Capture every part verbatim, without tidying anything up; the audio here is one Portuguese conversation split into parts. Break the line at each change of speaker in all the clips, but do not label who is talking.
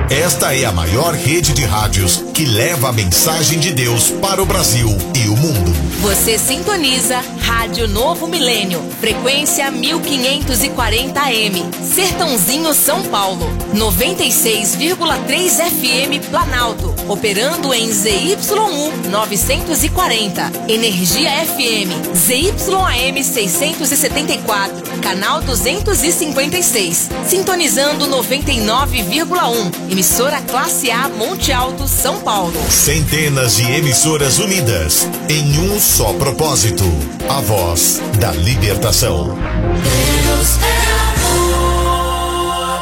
Esta é a maior rede de rádios que leva a mensagem de Deus para o Brasil e o mundo.
Você sintoniza Rádio Novo Milênio, frequência mil quinhentos e quarenta A M, Sertãozinho, São Paulo, noventa e seis vírgula três F M Planalto, operando em Z Y U novecentos e quarenta, Energia F M, Z Y A M seiscentos e setenta e quatro, canal duzentos e cinquenta e seis, sintonizando noventa e nove vírgula um, emissora Classe A Monte Alto, São Paulo.
Centenas de emissoras unidas em um só propósito, a voz da libertação.
Deus é amor.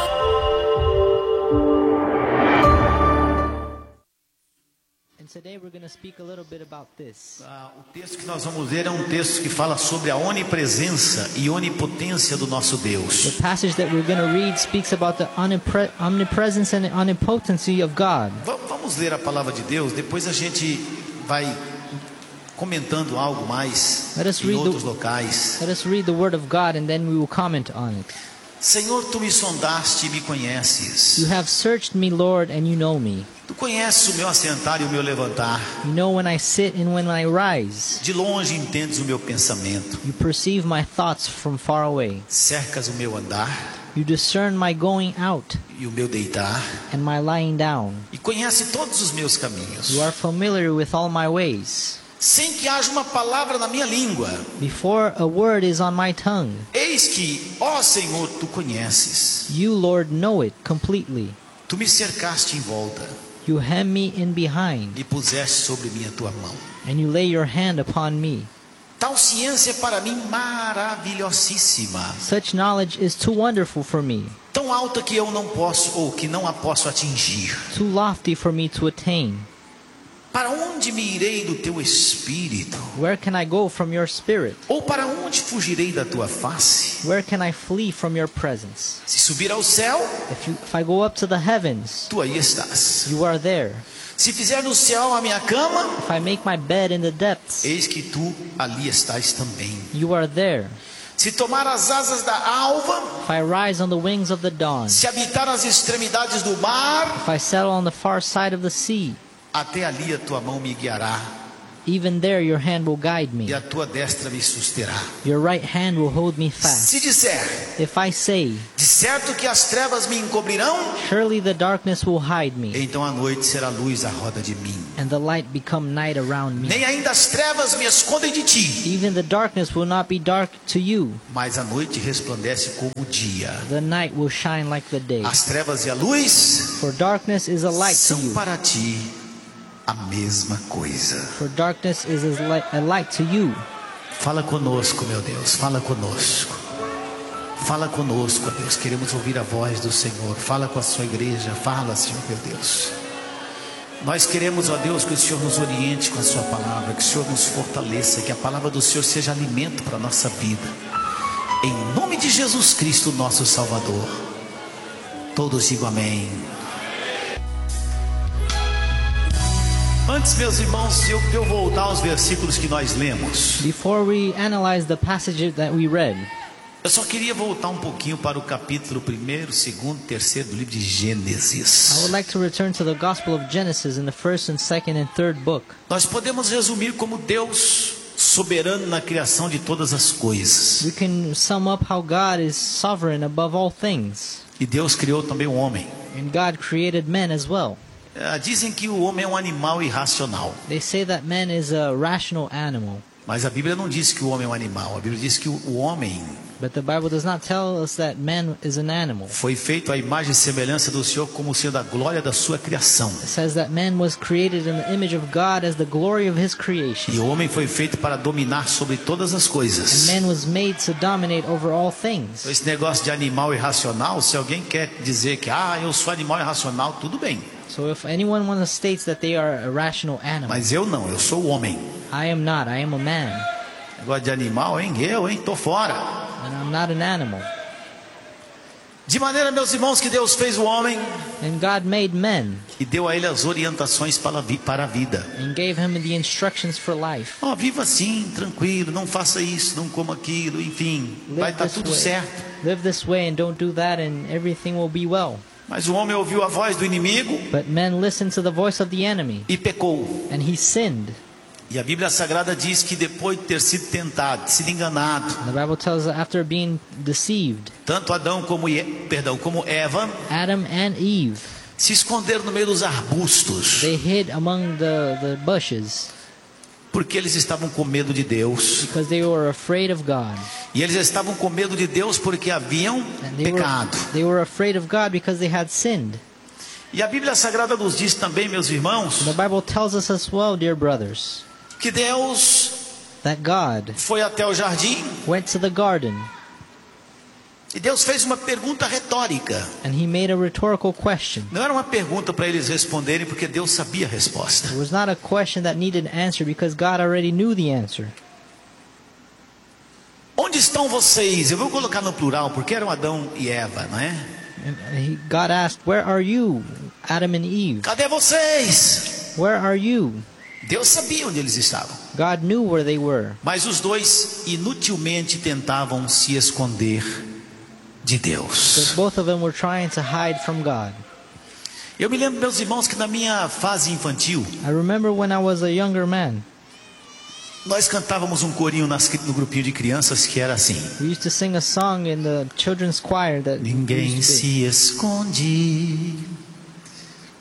And today we're going to speak a little bit about this.
Ah, o texto que nós vamos ler é um texto que fala sobre a onipresença e onipotência do nosso Deus.
The passage that we're going to read speaks about the omnipre- omnipresence and omnipotency of God.
Va- Vamos ler a palavra de Deus, depois a gente vai comentando algo mais
Let us
em
read
outros
the-
locais.
Let us read the word of God and then we will comment on it.
Senhor, tu me sondaste e me conheces.
You have searched me, Lord, and you know me.
Tu conheces o meu assentar e o meu levantar.
You know when I sit and when I rise.
De longe entendes o meu pensamento.
You perceive my thoughts from far away.
Cercas o meu andar
You discern my going out
e o meu deitar.
and my lying down.
E conhece todos os meus caminhos.
You are familiar with all my ways.
Sem que haja uma palavra na minha língua.
Before a word is on my tongue,
Eis que, ó Senhor, tu conheces.
you, Lord, know it completely.
Tu me cercaste em volta
You hem me in behind,
e puseste sobre mim a tua mão.
and you lay your hand upon me.
Tal ciência é para mim maravilhosíssima.
Such knowledge is too wonderful for me,
Tão alta que eu não posso, ou que não a posso atingir.
too lofty for me to attain.
Para onde me irei do teu espírito?
Where can I go from your spirit?
Ou para onde fugirei da tua face?
Where can I flee from your presence?
Se subir ao céu,
If, you, if I go up to the heavens,
tu aí estás.
you are there.
Se fizer no céu a minha cama,
If I make my bed in the depths,
eis que tu ali estás também.
you are there.
Se tomar as asas da alva,
If I rise on the wings of the dawn,
se habitar as extremidades do mar,
if I settle on the far side of the sea,
até ali a tua mão me guiará
even there your hand will guide me.
e a tua destra me susterá.
Your right hand will hold me fast.
Se disser,
If I say,
de certo que as trevas me encobrirão,
surely the darkness will hide me,
então a noite será luz à roda de mim.
and the light become night around me.
Nem ainda as trevas me escondem de ti,
Even the darkness will not be dark to you.
mas a noite resplandece como o dia.
The night will shine like the day.
As trevas e a luz
For darkness is a light to
são
you.
para ti a mesma coisa.
For darkness is as light, a light to you.
Fala conosco, meu Deus, fala conosco. Fala conosco, Deus. Queremos ouvir a voz do Senhor. Fala com a sua igreja. Fala, Senhor, meu Deus. Nós queremos, ó Deus, que o Senhor nos oriente com a sua palavra, que o Senhor nos fortaleça, que a palavra do Senhor seja alimento para a nossa vida. Em nome de Jesus Cristo, nosso Salvador. Todos digam amém. Antes, meus irmãos, de eu, de eu voltar aos versículos que nós lemos,
Before we analyze the passage that we read,
eu só queria voltar um pouquinho para o capítulo primeiro, segundo, terceiro do livro de
I
Gênesis.
would like to return to the Gospel of Genesis in the first and second and third book.
Nós podemos resumir como Deus soberano na criação de todas as coisas.
We can sum up how God is sovereign above all things,
E Deus criou também o homem.
and God created man as well.
Ah, dizem que o homem é um animal irracional,
They say that man is a rational animal,
mas a Bíblia não diz que o homem é um animal. A Bíblia diz que o, o homem
but the Bible does not tell us that man is an animal.
foi feito à imagem e semelhança do Senhor, como sendo a glória da sua criação.
It says that man was created in the image of God as the glory of his creation.
E o homem foi feito para dominar sobre todas as
And
coisas.
man was made to dominate over all things.
Esse negócio de animal irracional, se alguém quer dizer que ah, eu sou animal irracional, tudo bem.
So if anyone wants to state that they are a rational animal,
Mas eu não, eu sou o homem.
I am not. I am a man.
Negócio de animal, hein? Eu, hein? Tô fora.
And I'm not an animal.
De maneira, meus irmãos, que Deus fez o homem
And God made men
e deu a ele as orientações para a, vi- para a vida.
and gave him the instructions for life.
Ó, viva assim, tranquilo, não faça isso, não coma aquilo, enfim, vai
Live
estar
this
tudo
way.
certo.
Live this way and don't do that and everything will be well.
Mas o homem ouviu a voz do inimigo
But man listened to the voice of the enemy,
e pecou.
and he sinned.
E a Bíblia Sagrada diz que depois de ter sido tentado, sido enganado,
And the Bible tells us after being deceived,
tanto Adão como, E- perdão, como Eva
Adam and Eve,
se esconderam no meio dos arbustos,
they hid among the, the bushes
porque eles estavam com medo de Deus.
because they were afraid of God.
E eles estavam com medo de Deus porque haviam
And they were,
pecado.
they were afraid of God because they had sinned.
E a Bíblia Sagrada nos diz também, meus irmãos,
And the Bible tells us as well, dear brothers,
que Deus
that God
foi até o jardim
went to the garden
e Deus fez uma pergunta retórica.
and he made a rhetorical question.
Não era uma pergunta para eles responderem, porque Deus sabia a resposta.
It was not a question that needed an answer because God already knew the answer.
Onde estão vocês? Eu vou colocar no plural, porque eram Adão e Eva, não é?
And he, God asked, "Where are you, Adam and Eve?
Cadê vocês?
Where are you?"
Deus sabia onde eles estavam.
God knew where they were.
Mas os dois inutilmente tentavam se esconder de Deus.
But both of them were trying to hide from God.
Eu me lembro, meus irmãos, que na minha fase infantil,
I remember when I was a younger man,
nós cantávamos um corinho nas- no grupinho de crianças que era assim:
we used to sing a song in the children's choir that we
ninguém
used to-
se esconde